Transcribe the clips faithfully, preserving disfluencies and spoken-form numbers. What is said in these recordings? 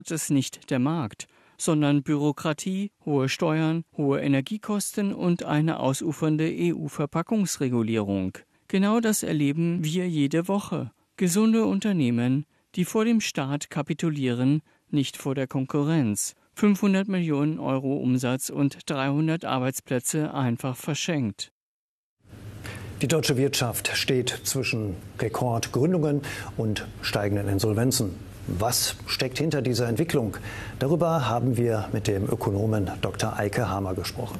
es nicht der Markt, sondern Bürokratie, hohe Steuern, hohe Energiekosten und eine ausufernde E U-Verpackungsregulierung. Genau das erleben wir jede Woche. Gesunde Unternehmen, die vor dem Staat kapitulieren, nicht vor der Konkurrenz. fünfhundert Millionen Euro Umsatz und dreihundert Arbeitsplätze einfach verschenkt. Die deutsche Wirtschaft steht zwischen Rekordgründungen und steigenden Insolvenzen. Was steckt hinter dieser Entwicklung? Darüber haben wir mit dem Ökonomen Doktor Eike Hamer gesprochen.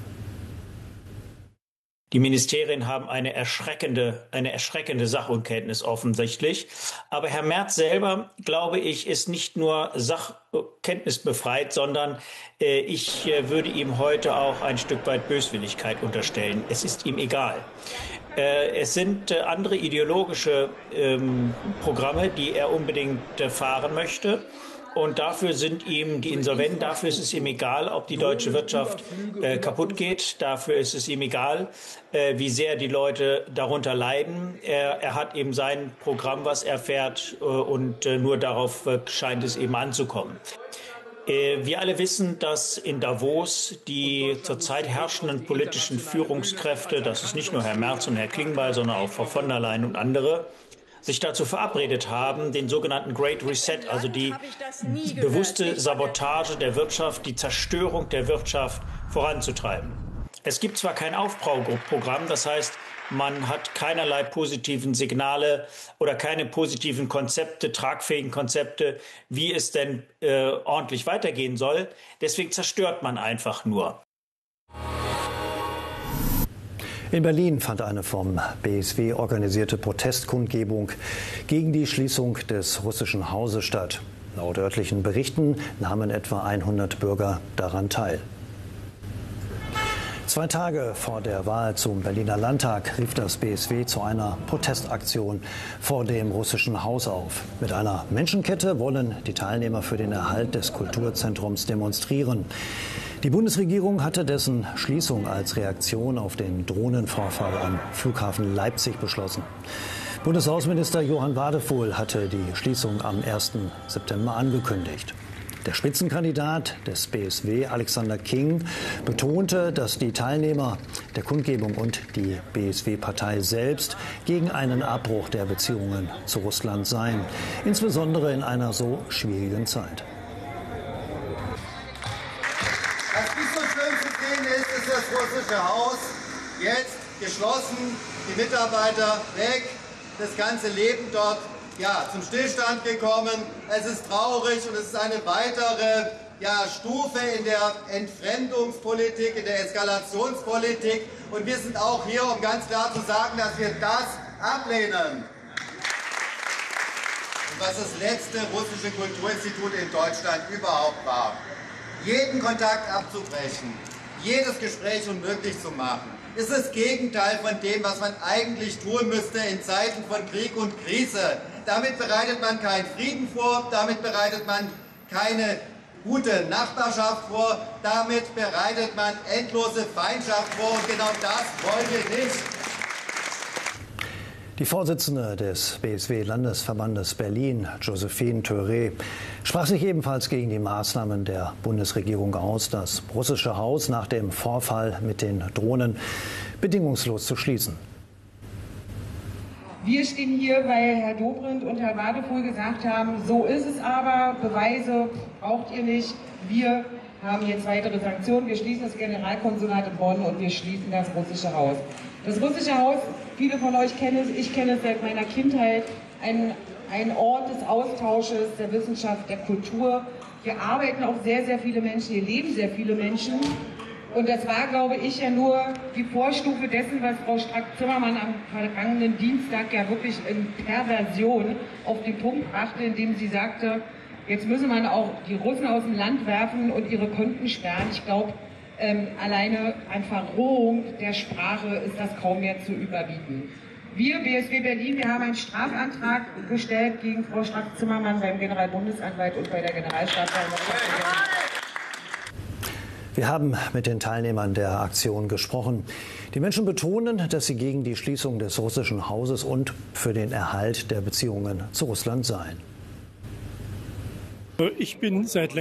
Die Ministerien haben eine erschreckende, eine erschreckende Sachunkenntnis offensichtlich. Aber Herr Merz selber, glaube ich, ist nicht nur sachkenntnisbefreit, sondern äh, ich äh, würde ihm heute auch ein Stück weit Böswilligkeit unterstellen. Es ist ihm egal. Äh, es sind äh, andere ideologische ähm, Programme, die er unbedingt äh, fahren möchte. Und dafür sind ihm die Insolventen, dafür ist es ihm egal, ob die deutsche Wirtschaft äh, kaputt geht. Dafür ist es ihm egal, äh, wie sehr die Leute darunter leiden. Er, er hat eben sein Programm, was er fährt, äh, und äh, nur darauf äh, scheint es eben anzukommen. Äh, wir alle wissen, dass in Davos die zurzeit herrschenden politischen Führungskräfte, das ist nicht nur Herr Merz und Herr Klingbeil, sondern auch Frau von der Leyen und andere, sich dazu verabredet haben, den sogenannten Great Reset, also die bewusste Sabotage der Wirtschaft, die Zerstörung der Wirtschaft voranzutreiben. Es gibt zwar kein Aufbauprogramm, das heißt, man hat keinerlei positiven Signale oder keine positiven Konzepte, tragfähigen Konzepte, wie es denn äh, ordentlich weitergehen soll. Deswegen zerstört man einfach nur. In Berlin fand eine vom B S W organisierte Protestkundgebung gegen die Schließung des russischen Hauses statt. Laut örtlichen Berichten nahmen etwa hundert Bürger daran teil. Zwei Tage vor der Wahl zum Berliner Landtag rief das B S W zu einer Protestaktion vor dem russischen Haus auf. Mit einer Menschenkette wollen die Teilnehmer für den Erhalt des Kulturzentrums demonstrieren. Die Bundesregierung hatte dessen Schließung als Reaktion auf den Drohnenvorfall am Flughafen Leipzig beschlossen. Bundesaußenminister Johann Wadephol hatte die Schließung am ersten September angekündigt. Der Spitzenkandidat des B S W, Alexander King, betonte, dass die Teilnehmer der Kundgebung und die B S W-Partei selbst gegen einen Abbruch der Beziehungen zu Russland seien, insbesondere in einer so schwierigen Zeit. Was nicht so schön zu sehen ist, ist das russische Haus jetzt geschlossen, die Mitarbeiter weg, das ganze Leben dort ja, zum Stillstand gekommen. Es ist traurig und es ist eine weitere ja, Stufe in der Entfremdungspolitik, in der Eskalationspolitik. Und wir sind auch hier, um ganz klar zu sagen, dass wir das ablehnen. Und was das letzte russische Kulturinstitut in Deutschland überhaupt war. Jeden Kontakt abzubrechen, jedes Gespräch unmöglich zu machen, ist das Gegenteil von dem, was man eigentlich tun müsste in Zeiten von Krieg und Krise. Damit bereitet man keinen Frieden vor, damit bereitet man keine gute Nachbarschaft vor, damit bereitet man endlose Feindschaft vor und genau das wollen wir nicht. Die Vorsitzende des B S W-Landesverbandes Berlin, Josephine Theuret, sprach sich ebenfalls gegen die Maßnahmen der Bundesregierung aus, das russische Haus nach dem Vorfall mit den Drohnen bedingungslos zu schließen. Wir stehen hier, weil Herr Dobrindt und Herr Wadephol gesagt haben, so ist es aber, Beweise braucht ihr nicht. Wir haben jetzt weitere Sanktionen, wir schließen das Generalkonsulat in Bonn und wir schließen das russische Haus. Das russische Haus, viele von euch kennen es, ich kenne es seit meiner Kindheit, ein, ein Ort des Austausches, der Wissenschaft, der Kultur. Hier arbeiten auch sehr, sehr viele Menschen, hier leben sehr viele Menschen. Und das war, glaube ich, ja nur die Vorstufe dessen, was Frau Strack-Zimmermann am vergangenen Dienstag ja wirklich in Perversion auf den Punkt brachte, indem sie sagte, jetzt müsse man auch die Russen aus dem Land werfen und ihre Konten sperren. Ich glaube, ähm, alleine an Verrohung der Sprache ist das kaum mehr zu überbieten. Wir, B S W Berlin, wir haben einen Strafantrag gestellt gegen Frau Strack-Zimmermann beim Generalbundesanwalt und bei der Generalstaatsanwaltschaft. Wir haben mit den Teilnehmern der Aktion gesprochen. Die Menschen betonen, dass sie gegen die Schließung des russischen Hauses und für den Erhalt der Beziehungen zu Russland seien. Ich bin seit